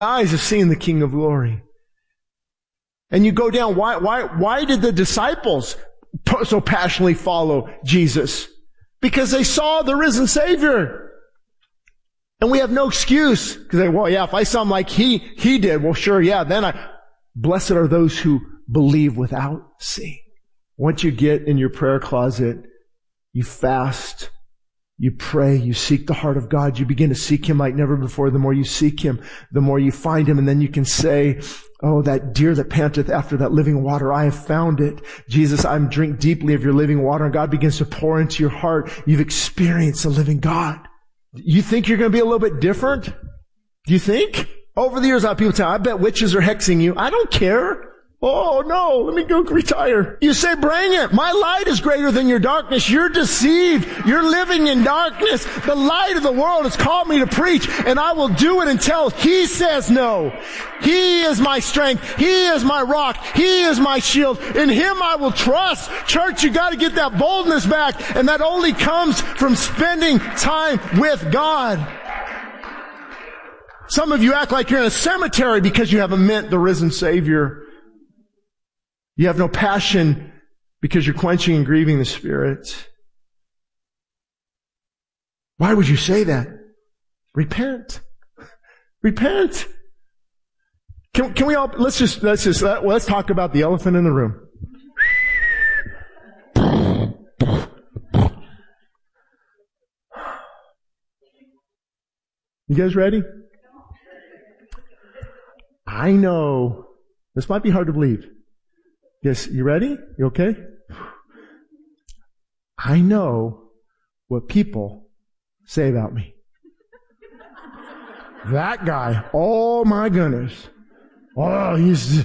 eyes have seen the King of glory. And you go down, why did the disciples so passionately follow Jesus? Because they saw the risen Savior. And we have no excuse. Because well, yeah, if I saw him like he did, well, sure, yeah, then blessed are those who believe without seeing. Once you get in your prayer closet, you fast, you pray, you seek the heart of God, you begin to seek Him like never before. The more you seek Him, the more you find Him, and then you can say, oh, that deer that panteth after that living water, I have found it. Jesus, I'm drink deeply of your living water, and God begins to pour into your heart. You've experienced the living God. You think you're going to be a little bit different? Do you think? Over the years, I have people tell me, I bet witches are hexing you. I don't care. Oh, no, let me go retire. You say, bring it. My light is greater than your darkness. You're deceived. You're living in darkness. The light of the world has called me to preach, and I will do it until He says no. He is my strength. He is my rock. He is my shield. In Him I will trust. Church, you got to get that boldness back, and that only comes from spending time with God. Some of you act like you're in a cemetery because you haven't met the risen Savior. You have no passion because you're quenching and grieving the Spirit. Why would you say that? Repent. Repent. Can we all, let's talk about the elephant in the room. You guys ready? I know this might be hard to believe. Yes, you ready? You okay? I know what people say about me. That guy, oh my goodness. Oh, he's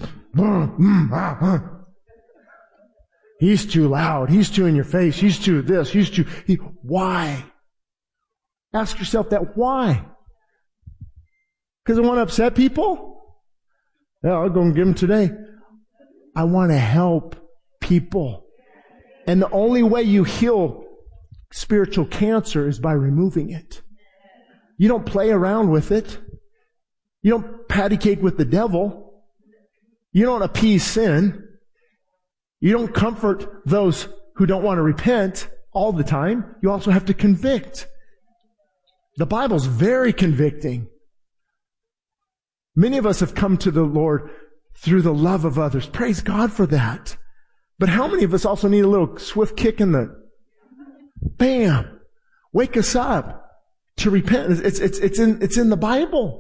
too loud. He's too in your face. He's too this. Why? Ask yourself that. Why? Because I want to upset people? Yeah, I'll go and give them today. I want to help people. And the only way you heal spiritual cancer is by removing it. You don't play around with it. You don't patty cake with the devil. You don't appease sin. You don't comfort those who don't want to repent all the time. You also have to convict. The Bible's very convicting. Many of us have come to the Lord through the love of others. Praise God for that. But how many of us also need a little swift kick in the bam? Wake us up to repent. It's in the Bible.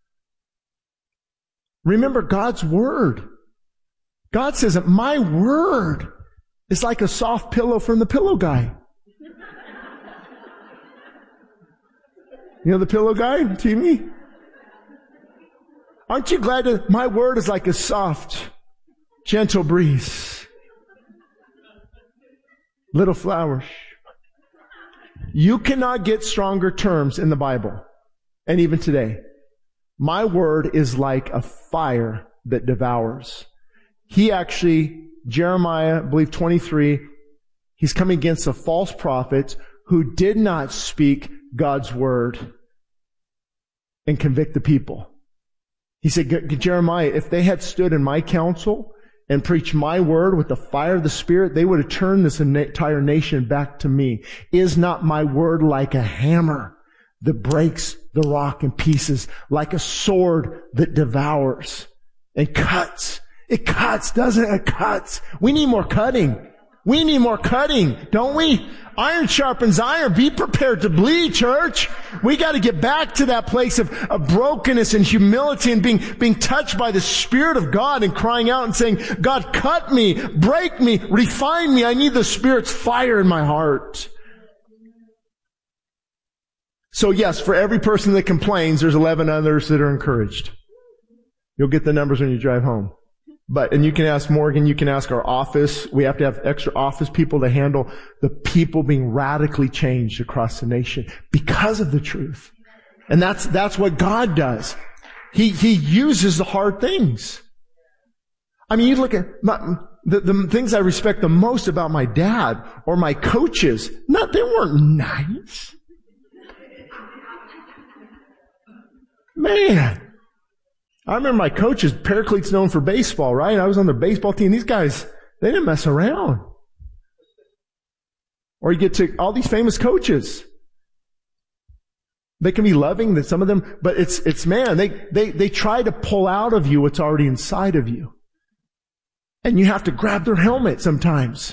Remember God's Word. God says that my Word is like a soft pillow from the pillow guy. You know the pillow guy, TV? Aren't you glad that my Word is like a soft, gentle breeze? Little flowers. You cannot get stronger terms in the Bible. And even today. My Word is like a fire that devours. He actually, Jeremiah, I believe 23, he's coming against a false prophet who did not speak God's Word and convict the people. He said, Jeremiah, if they had stood in my counsel and preached my word with the fire of the Spirit, they would have turned this entire nation back to me. Is not my word like a hammer that breaks the rock in pieces, like a sword that devours and cuts? It cuts, doesn't it? It cuts. We need more cutting. We need more cutting, don't we? Iron sharpens iron. Be prepared to bleed, church. We got to get back to that place of brokenness and humility and being touched by the Spirit of God and crying out and saying, God, cut me, break me, refine me. I need the Spirit's fire in my heart. So yes, for every person that complains, there's 11 others that are encouraged. You'll get the numbers when you drive home. And you can ask Morgan, you can ask our office. We have to have extra office people to handle the people being radically changed across the nation because of the truth. And that's what God does. He uses the hard things. I mean, you look at the things I respect the most about my dad or my coaches. They weren't nice. Man. I remember my coaches, Paraclete's known for baseball, right? I was on the baseball team. These guys, they didn't mess around. Or you get to all these famous coaches. They can be loving, that some of them, but it's man, they try to pull out of you what's already inside of you. And you have to grab their helmet sometimes.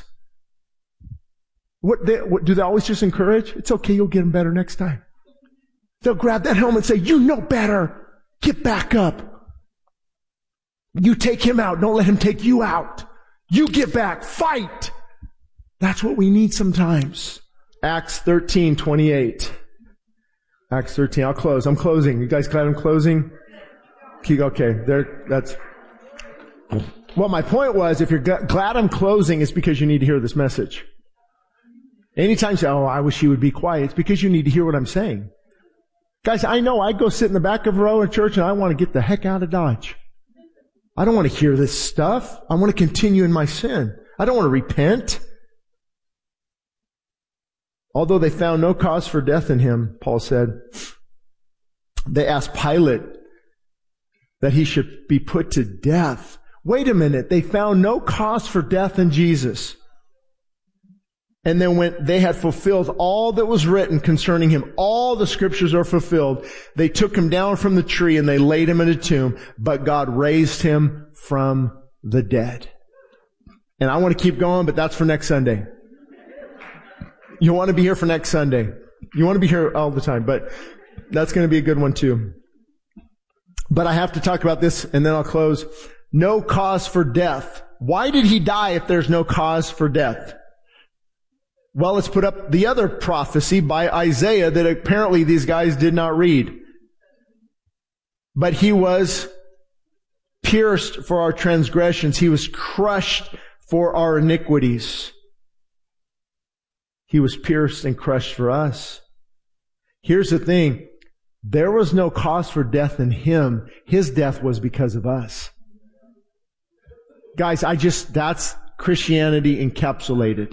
Do they always just encourage? It's okay, you'll get them better next time. They'll grab that helmet and say, you know better. Get back up. You take him out. Don't let him take you out. You get back. Fight. That's what we need sometimes. Acts 13:28. Acts 13. I'll close. I'm closing. You guys glad I'm closing? Okay. Well, my point was, if you're glad I'm closing, it's because you need to hear this message. Anytime you say, oh, I wish he would be quiet, it's because you need to hear what I'm saying. Guys, I know I go sit in the back of a row in church and I want to get the heck out of Dodge. I don't want to hear this stuff. I want to continue in my sin. I don't want to repent. Although they found no cause for death in him, Paul said, they asked Pilate that he should be put to death. Wait a minute. They found no cause for death in Jesus. And then when they had fulfilled all that was written concerning him, all the scriptures are fulfilled, they took him down from the tree and they laid him in a tomb, but God raised him from the dead. And I want to keep going, but that's for next Sunday. You want to be here for next Sunday. You want to be here all the time, but that's going to be a good one too. But I have to talk about this and then I'll close. No cause for death. Why did he die if there's no cause for death? Well, let's put up the other prophecy by Isaiah that apparently these guys did not read. But he was pierced for our transgressions. He was crushed for our iniquities. He was pierced and crushed for us. Here's the thing. There was no cause for death in him. His death was because of us. Guys, that's Christianity encapsulated.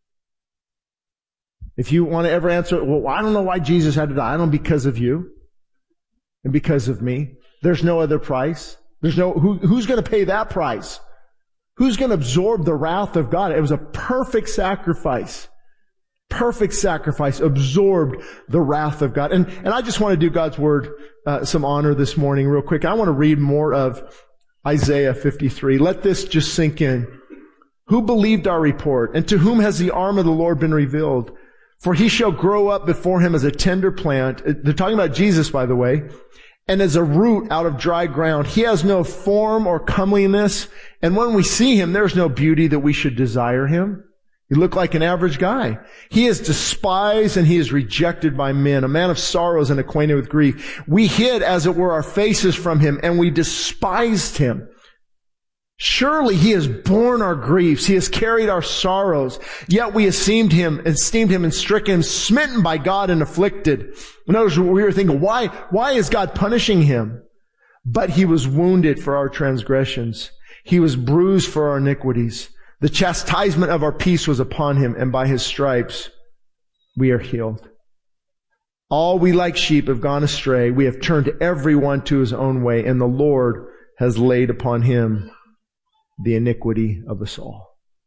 If you want to ever answer, well, I don't know why Jesus had to die. I don't know, because of you and because of me. There's no other price. Who's going to pay that price? Who's going to absorb the wrath of God? It was a perfect sacrifice. Perfect sacrifice absorbed the wrath of God. And I just want to do God's word some honor this morning real quick. I want to read more of Isaiah 53. Let this just sink in. Who believed our report? And to whom has the arm of the Lord been revealed? For he shall grow up before him as a tender plant. They're talking about Jesus, by the way. And as a root out of dry ground. He has no form or comeliness. And when we see him, there's no beauty that we should desire him. He looked like an average guy. He is despised and he is rejected by men, a man of sorrows and acquainted with grief. We hid, as it were, our faces from him, and we despised him. Surely he has borne our griefs. He has carried our sorrows. Yet we esteemed him and stricken him, smitten by God and afflicted. Notice we were thinking, why is God punishing him? But he was wounded for our transgressions. He was bruised for our iniquities. The chastisement of our peace was upon him, and by his stripes we are healed. All we like sheep have gone astray. We have turned everyone to his own way, and the Lord has laid upon him the iniquity of us all.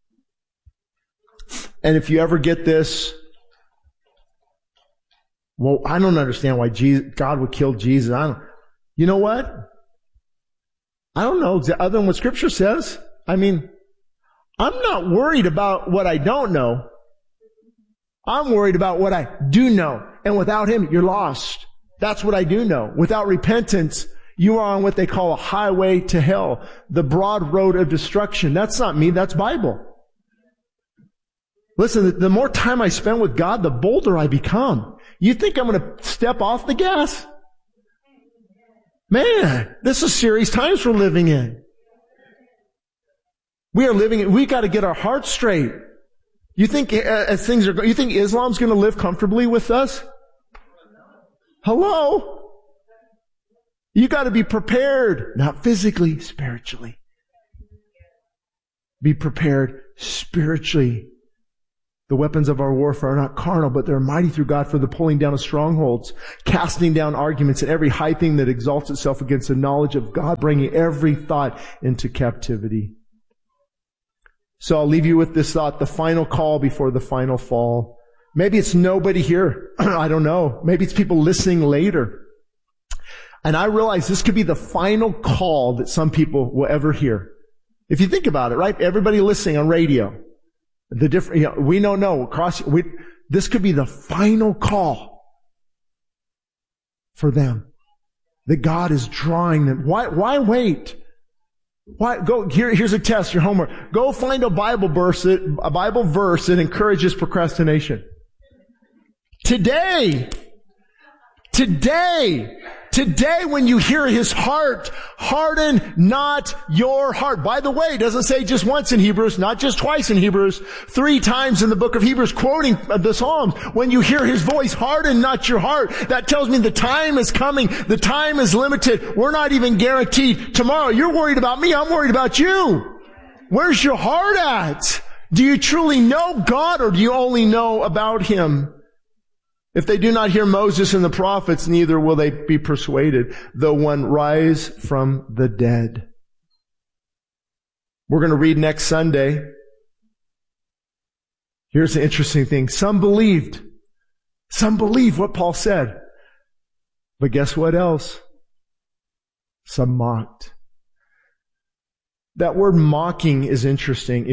And if you ever get this, well, I don't understand why God would kill Jesus. You know what? I don't know, other than what Scripture says. I mean, I'm not worried about what I don't know. I'm worried about what I do know. And without him, you're lost. That's what I do know. Without repentance, you are on what they call a highway to hell. The broad road of destruction. That's not me, that's Bible. Listen, the more time I spend with God, the bolder I become. You think I'm going to step off the gas? Man, this is serious times we're living in. We got to get our hearts straight. You think as things are, you think Islam's going to live comfortably with us? Hello? You got to be prepared, not physically, spiritually. Be prepared spiritually. The weapons of our warfare are not carnal, but they're mighty through God for the pulling down of strongholds, casting down arguments and every high thing that exalts itself against the knowledge of God, bringing every thought into captivity. So I'll leave you with this thought, the final call before the final fall. Maybe it's nobody here. I don't know. Maybe it's people listening later. And I realize this could be the final call that some people will ever hear. If you think about it, right? Everybody listening on radio. We don't know. This could be the final call for them. That God is drawing them. Why wait? Here's a test, your homework. Go find a Bible verse that encourages procrastination. Today, when you hear His heart, harden not your heart. By the way, it doesn't say just once in Hebrews, not just twice in Hebrews, 3 times in the book of Hebrews, quoting the Psalms. When you hear His voice, harden not your heart. That tells me the time is coming. The time is limited. We're not even guaranteed tomorrow. You're worried about me. I'm worried about you. Where's your heart at? Do you truly know God, or do you only know about Him? If they do not hear Moses and the prophets, neither will they be persuaded, though one rise from the dead. We're going to read next Sunday. Here's the interesting thing. Some believed. Some believed what Paul said. But guess what else? Some mocked. That word mocking is interesting.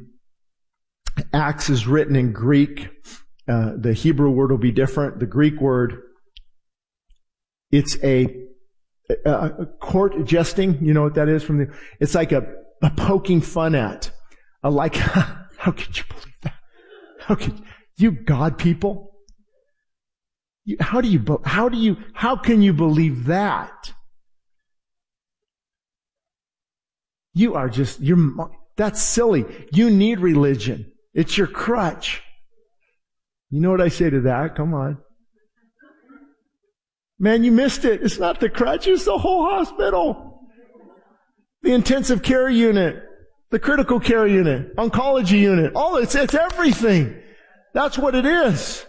Acts is written in Greek. The Hebrew word will be different. The Greek word, it's a court jesting. You know what that is? It's like a poking fun at. How could you believe that? How God people? How can you believe that? That's silly. You need religion. It's your crutch. You know what I say to that? Come on. Man, you missed it. It's not the crutch, it's the whole hospital. The intensive care unit, the critical care unit, oncology unit. It's everything. That's what it is.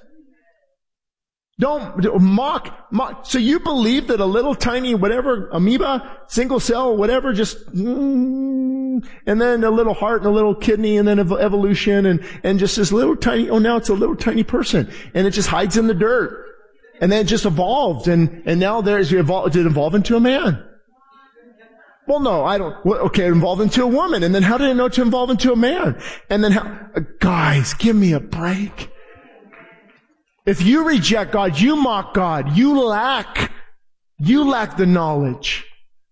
Don't mock. So you believe that a little tiny whatever, amoeba, single cell, whatever, just, and then a little heart and a little kidney and then evolution and just this little tiny, now it's a little tiny person and it just hides in the dirt. And then it just evolved and now did it evolve into a man? Well, no, I don't. Okay, it evolved into a woman. And then how did it know to evolve into a man? And then guys, give me a break. If you reject God, you mock God, you lack the knowledge.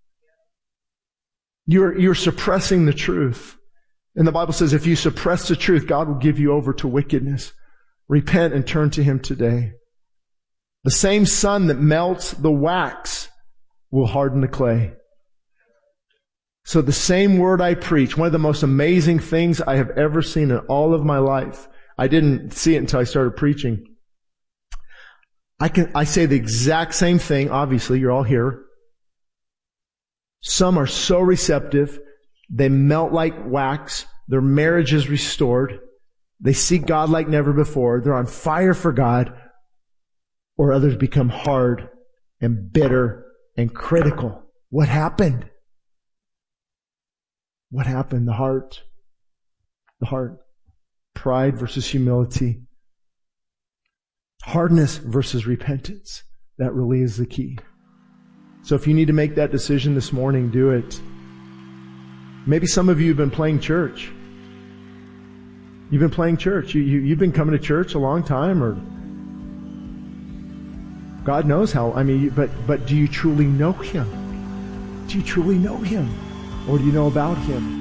You're suppressing the truth. And the Bible says if you suppress the truth, God will give you over to wickedness. Repent and turn to Him today. The same sun that melts the wax will harden the clay. So the same word I preach, one of the most amazing things I have ever seen in all of my life. I didn't see it until I started preaching. I say the exact same thing. Obviously, you're all here. Some are so receptive. They melt like wax. Their marriage is restored. They seek God like never before. They're on fire for God. Or others become hard and bitter and critical. What happened? What happened? The heart. The heart. Pride versus humility. Hardness versus repentance. That really is the key. So if you need to make that decision this morning, do it. Maybe some of you have been playing church. You've been playing church. You've been coming to church a long time, or God knows how. But do you truly know Him? Do you truly know Him? Or do you know about Him?